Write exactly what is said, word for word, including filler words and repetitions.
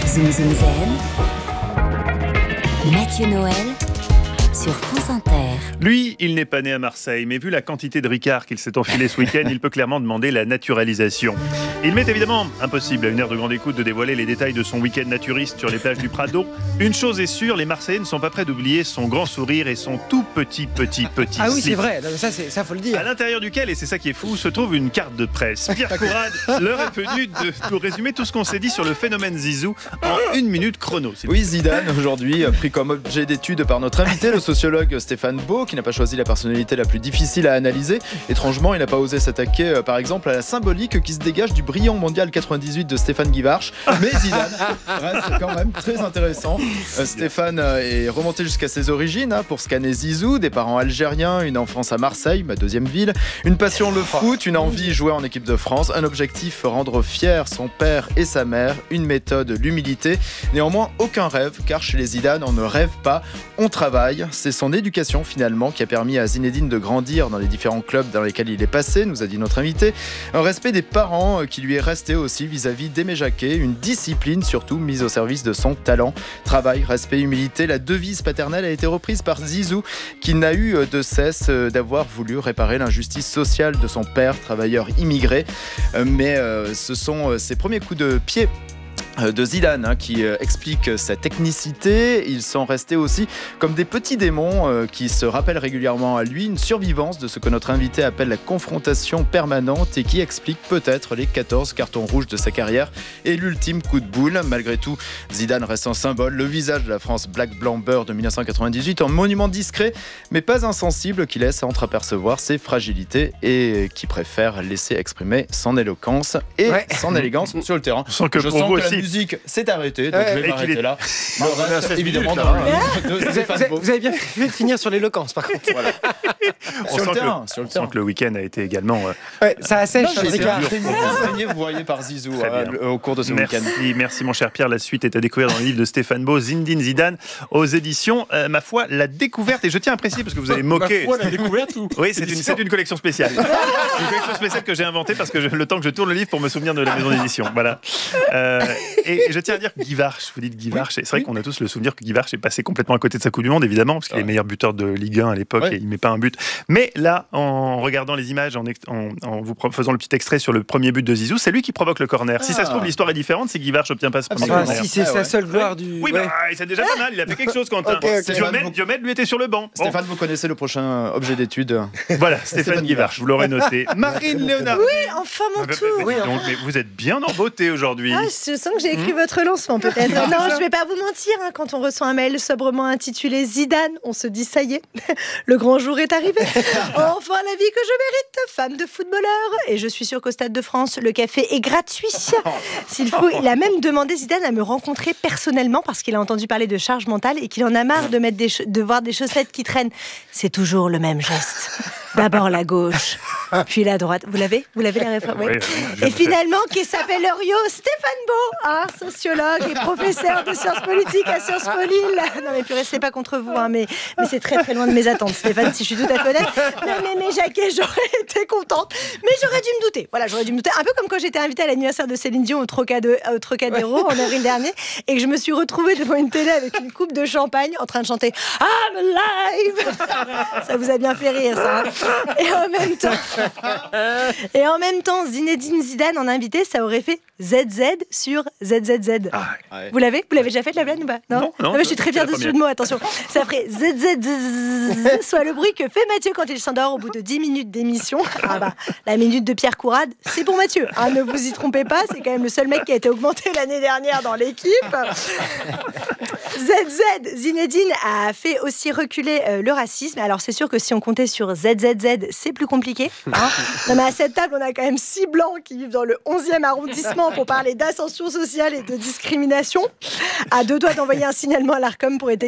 Zoom Zoom Zen, Mathieu Noël sur France Inter. Lui, il n'est pas né à Marseille, mais vu la quantité de Ricard qu'il s'est enfilé ce week-end, il peut clairement demander la naturalisation. Il m'est évidemment impossible, à une heure de grande écoute, de dévoiler les détails de son week-end naturiste sur les plages du Prado. Une chose est sûre, les Marseillais ne sont pas prêts d'oublier son grand sourire et son tout petit, petit, petit Ah oui, slip. c'est vrai, non, mais ça, c'est, ça faut le dire. À l'intérieur duquel, et c'est ça qui est fou, se trouve une carte de presse. Pierre Courade, l'heure est venue de nous résumer tout ce qu'on s'est dit sur le phénomène Zizou en une minute chrono. Oui, Zidane, aujourd'hui, pris comme objet d'étude par notre invité, le sociologue Stéphane Beau, qui n'a pas choisi la personnalité la plus difficile à analyser. Étrangement, il n'a pas osé s'attaquer, par exemple, à la symbolique qui se dégage du brillant mondial quatre-vingt-dix-huit de Stéphane Guivarch. Mais Zidane reste quand même très intéressant. Euh, Stéphane est remonté jusqu'à ses origines hein, pour scanner Zizou, des parents algériens, une enfance à Marseille, ma deuxième ville, une passion le foot, une envie jouer en équipe de France, un objectif rendre fier son père et sa mère, une méthode l'humilité. Néanmoins, aucun rêve, car chez les Zidane, on ne rêve pas, on travaille. C'est son éducation finalement qui a permis à Zinedine de grandir dans les différents clubs dans lesquels il est passé, nous a dit notre invité. Un respect des parents qui lui est resté aussi vis-à-vis d'Aimé Jacquet, une discipline surtout mise au service de son talent. Travail, respect, humilité, la devise paternelle a été reprise par Zizou qui n'a eu de cesse d'avoir voulu réparer l'injustice sociale de son père, travailleur immigré. Mais ce sont ses premiers coups de pied de Zidane hein, qui euh, explique sa technicité. Ils sont restés aussi comme des petits démons euh, qui se rappellent régulièrement à lui, une survivance de ce que notre invité appelle la confrontation permanente et qui explique peut-être les quatorze cartons rouges de sa carrière et l'ultime coup de boule. Malgré tout, Zidane reste un symbole, le visage de la France black blanc beurre de dix-neuf cent quatre-vingt-dix-huit, un monument discret mais pas insensible qui laisse entreapercevoir ses fragilités et qui préfère laisser exprimer son éloquence et ouais. son élégance sur le terrain. Sans que Je pour sens vous que aussi. La musique s'est arrêtée, donc Ouais, je vais m'arrêter est... là. Bon, le reste, évidemment, minutes, dans là, le... Vous, avez, vous, avez, vous avez bien fait de finir sur l'éloquence, par contre. Voilà. On sur, sent le terrain, le, sur le on terrain. sent que le week-end a été également... Euh, ouais, ça assèche, non, j'ai Ricard. été enseigné, vous voyez, par Zizou euh, au cours de ce merci, week-end. Merci mon cher Pierre, la suite est à découvrir dans le livre de Stéphane Beau, Zinedine Zidane, aux éditions, euh, ma foi, la découverte, et je tiens à préciser, parce que vous avez moqué... Ma foi, la découverte ou... Oui, c'est une, c'est une collection spéciale. Une collection spéciale que j'ai inventée parce que je, le temps que je tourne le livre pour me souvenir de la maison d'édition. Voilà. Euh, et je tiens à dire que Guivarch, vous dites Guivarch, oui, c'est vrai oui. qu'on a tous le souvenir que Guivarch est passé complètement à côté de sa Coupe du Monde, évidemment, parce qu'il ouais. est meilleur buteur de Ligue un à l'époque ouais. et il ne met pas un but. Mais là, en regardant les images, en, en, en vous faisant le petit extrait sur le premier but de Zizou, c'est lui qui provoque le corner. Ah. Si ça se trouve, l'histoire est différente, si Guivarch n'obtient pas ce premier enfin, corner. Si c'est ah, sa ouais. seule gloire du... Oui, ouais. bah, c'est déjà pas mal, il a fait quelque chose, Quentin. okay, okay. Diomède, vous... Diomède, lui, était sur le banc. Stéphane, bon. vous connaissez le prochain objet d'étude. Voilà, Stéphane Guivarch, vous l'aurez noté. Marine Léonard. Oui, enfin mon mais, tour. Mais, mais, donc, mais vous êtes bien en beauté aujourd'hui. Ah, je sens que j'ai écrit mmh. votre lancement peut-être. Non, je vais pas vous mentir, hein, quand on reçoit un mail sobrement intitulé Zidane, on se dit ça y est, le grand jour est arrivé. Enfin la vie que je mérite, femme de footballeur. Et je suis sûre qu'au Stade de France, le café est gratuit. S'il faut, il a même demandé Zidane à me rencontrer personnellement parce qu'il a entendu parler de charge mentale et qu'il en a marre de, mettre des ch- de voir des chaussettes qui traînent. C'est toujours le même geste. D'abord la gauche, puis la droite. Vous l'avez Vous l'avez la réforme oui. Oui, oui, et finalement, qui s'appelle Rio Stéphane Beau, hein, sociologue et professeur de sciences politiques à Sciences Po Lille. Non mais purée, c'est pas contre vous, hein, mais, mais c'est très très loin de mes attentes, Stéphane, si je suis tout à fait honnête. Mais, mais, mais Jacquet, j'aurais été contente, mais j'aurais dû me douter. Voilà, j'aurais dû me douter. Un peu comme quand j'étais invitée à l'anniversaire de Céline Dion au Trocadéro, au Trocadéro en avril dernier, et que je me suis retrouvée devant une télé avec une coupe de champagne en train de chanter I'm alive. Ça vous a bien fait rire, ça. Hein. Et en même temps, et en même temps, Zinedine Zidane en invité, ça aurait fait Z Z sur Z Z Z. Ah, ouais. Vous l'avez Vous l'avez déjà fait de la blague ou pas Non, non, non, non mais je suis très fière de ce jeu de mots. Attention, ça ferait Z Z Z, soit le bruit que fait Mathieu quand il s'endort au bout de dix minutes d'émission. Ah bah, la minute de Pierre Courade, c'est pour Mathieu. Hein, ne vous y trompez pas, c'est quand même le seul mec qui a été augmenté l'année dernière dans l'équipe. Z Z, Zinedine a fait aussi reculer euh, le racisme. Alors c'est sûr que si on comptait sur Z Z Z, c'est plus compliqué. Hein. Non mais à cette table, on a quand même six blancs qui vivent dans le onzième arrondissement pour parler d'ascension sociale et de discrimination. À deux doigts d'envoyer un signalement à l'Arcom pour être